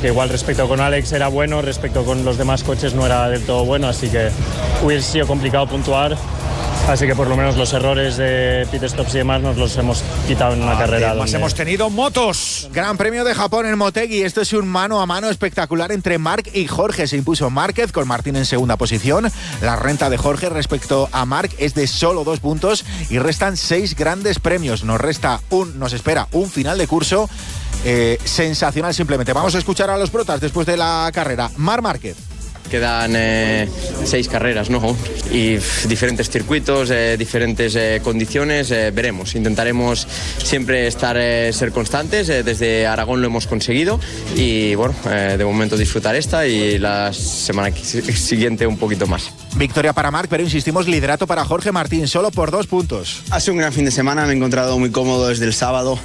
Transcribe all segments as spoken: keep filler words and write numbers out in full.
que igual respecto con Alex era bueno, respecto con los demás coches no era del todo bueno, así que hubiese sido complicado puntuar. Así que por lo menos los errores de pit stops y demás nos los hemos quitado en una ah, carrera. Además donde... hemos tenido motos. Gran Premio de Japón en Motegi. Esto es un mano a mano espectacular entre Marc y Jorge. Se impuso Márquez con Martín en segunda posición. La renta de Jorge respecto a Marc es de solo dos puntos y restan seis grandes premios. Nos resta un, nos espera un final de curso eh, sensacional simplemente. Vamos a escuchar a los protas después de la carrera. Marc Márquez. Quedan eh, seis carreras, ¿no? Y f, diferentes circuitos, eh, diferentes eh, condiciones, eh, veremos. Intentaremos siempre estar, eh, ser constantes. Eh, desde Aragón lo hemos conseguido y, bueno, eh, de momento disfrutar esta y la semana siguiente un poquito más. Victoria para Marc, pero insistimos, liderato para Jorge Martín, solo por dos puntos. Ha sido un gran fin de semana, me he encontrado muy cómodo desde el sábado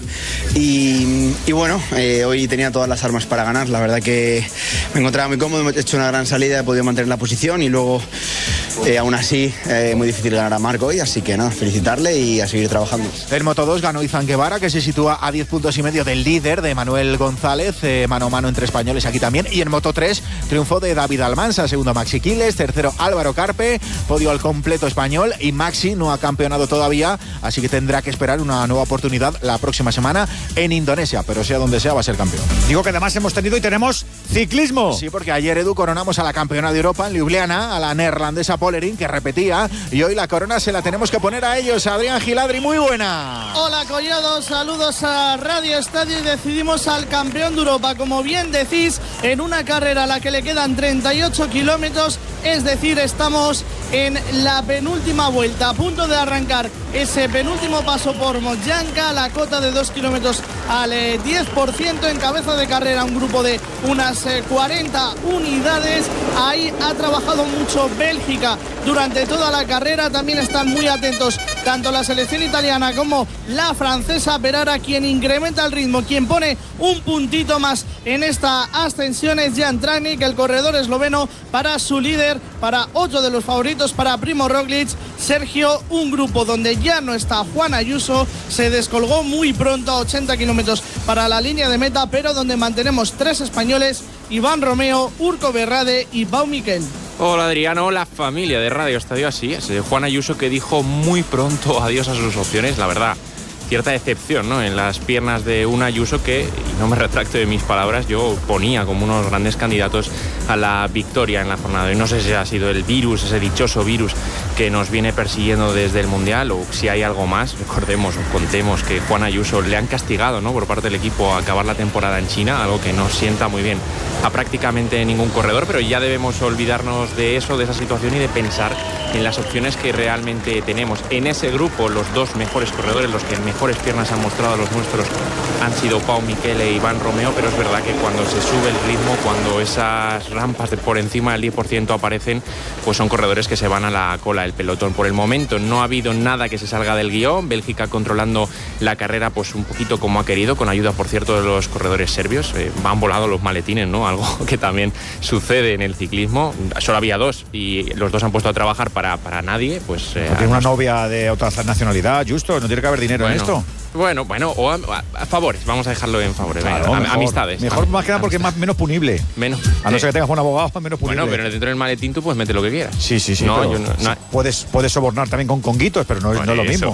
y, y bueno, eh, hoy tenía todas las armas para ganar. La verdad que me encontraba muy cómodo, he hecho una gran salida, he podido mantener la posición y luego eh, aún así eh, muy difícil ganar a Marc hoy, así que nada, felicitarle y a seguir trabajando. En Moto dos ganó Izan Guevara, que se sitúa a diez puntos y medio del líder de Manuel González, eh, mano a mano entre españoles aquí también. Y en Moto tres triunfo de David Almansa, segundo Maxi Quiles, tercero Álvaro Carpe, podio al completo español y Maxi no ha campeonado todavía, así que tendrá que esperar una nueva oportunidad la próxima semana en Indonesia, pero sea donde sea va a ser campeón. Digo que además hemos tenido y tenemos ciclismo. Sí, porque ayer, Edu, coronamos a la campeona de Europa en Ljubljana, a la neerlandesa Polerin, que repetía, y hoy la corona se la tenemos que poner a ellos. Adrián Giladri, muy buena. Hola, Collado, saludos a Radio Estadio y decidimos al campeón de Europa, como bien decís, en una carrera a la que le quedan treinta y ocho kilómetros, es decir, estamos en la penúltima vuelta, a punto de arrancar ese penúltimo paso por Mojanka, la cota de dos kilómetros al eh, diez por ciento, en cabeza de carrera un grupo de unas eh, cuarenta unidades. Ahí ha trabajado mucho Bélgica durante toda la carrera, también están muy atentos tanto la selección italiana como la francesa, pero ahora quien incrementa el ritmo, quien pone un puntito más en esta ascensión es Jan Tratnik, el corredor esloveno, para su líder, para otro de los favoritos, para Primo Roglic, Sergio, un grupo donde ya no está Juan Ayuso, se descolgó muy pronto a ochenta kilómetros para la línea de meta, pero donde mantenemos tres españoles, Iván Romeo, Urco Berrade y Pau Miquel. Hola Adriano, la familia de Radio Estadio, así es. Juan Ayuso, que dijo muy pronto adiós a sus opciones, la verdad. Cierta decepción, ¿no?, en las piernas de un Ayuso que, y no me retracto de mis palabras, yo ponía como unos grandes candidatos a la victoria en la jornada. Y no sé si ha sido el virus, ese dichoso virus que nos viene persiguiendo desde el Mundial, o si hay algo más. Recordemos o contemos que Juan Ayuso le han castigado, ¿no?, por parte del equipo a acabar la temporada en China, algo que no sienta muy bien a prácticamente ningún corredor, pero ya debemos olvidarnos de eso, de esa situación, y de pensar en las opciones que realmente tenemos. En ese grupo, los dos mejores corredores, los que mejores piernas han mostrado los nuestros, han sido Pau Miquel e Iván Romeo, pero es verdad que cuando se sube el ritmo, cuando esas rampas de por encima del diez por ciento aparecen, pues son corredores que se van a la cola del pelotón. Por el momento no ha habido nada que se salga del guión, Bélgica controlando la carrera pues un poquito como ha querido, con ayuda, por cierto, de los corredores serbios. Eh, han volado los maletines, ¿no?, algo que también sucede en el ciclismo. Solo había dos y los dos han puesto a trabajar para, para nadie. Pues eh, tiene una novia de otra nacionalidad, justo, no tiene que haber dinero bueno, en esto. Bueno, bueno, o a, a, a favores, vamos a dejarlo en favores. Claro, venga, mejor, amistades. Mejor más que nada porque es más, menos punible. Menos. A no ser que tengas un abogado, menos punible. Bueno, pero dentro del maletín tú puedes meter lo que quieras. Sí, sí, sí. No, pero yo no, no. Puedes, puedes sobornar también con conguitos, pero no, no es lo mismo.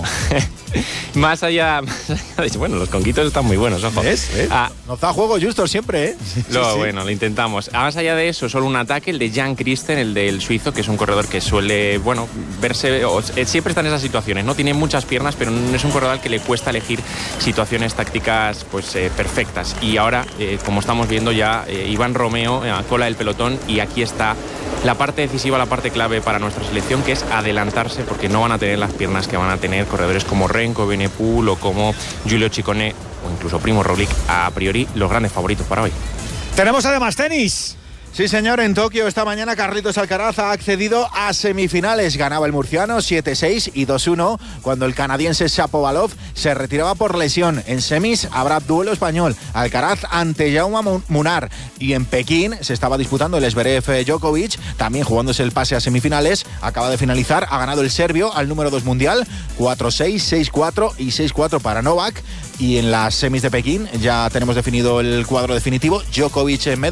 más, allá, más allá de, bueno, los conguitos están muy buenos, ojo. ¿Ves? ¿Ves? Ah, Nos da juego justo siempre, ¿eh? Sí, lo, sí. Bueno, lo intentamos. Más allá de eso, solo un ataque, el de Jan Christen, el del suizo, que es un corredor que suele, bueno, verse, o, siempre está en esas situaciones, ¿no? Tiene muchas piernas, pero no es un corredor al que le cuesta elegir situaciones tácticas pues eh, perfectas. Y ahora, eh, como estamos viendo ya, eh, Iván Romeo eh, a cola del pelotón, y aquí está la parte decisiva, la parte clave para nuestra selección, que es adelantarse, porque no van a tener las piernas que van a tener corredores como Renko, Benepul o como Giulio Ciccone o incluso Primo Roglic, a priori los grandes favoritos para hoy. Tenemos además tenis. Sí, señor, en Tokio esta mañana Carlitos Alcaraz ha accedido a semifinales. Ganaba el murciano siete seis y dos uno cuando el canadiense Shapovalov se retiraba por lesión. En semis habrá duelo español, Alcaraz ante Jaume Munar. Y en Pekín se estaba disputando el Zverev Djokovic, también jugándose el pase a semifinales. Acaba de finalizar, ha ganado el serbio al número dos mundial, cuatro seis, seis cuatro y seis cuatro para Novak. Y en las semis de Pekín ya tenemos definido el cuadro definitivo, Djokovic en medio.